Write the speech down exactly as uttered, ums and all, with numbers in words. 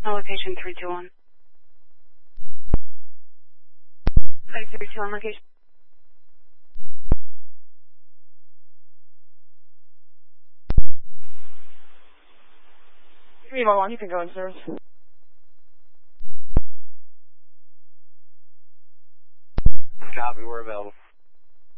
Location three two one. five three two one location. three one one, you can go in service. Copy, we're available.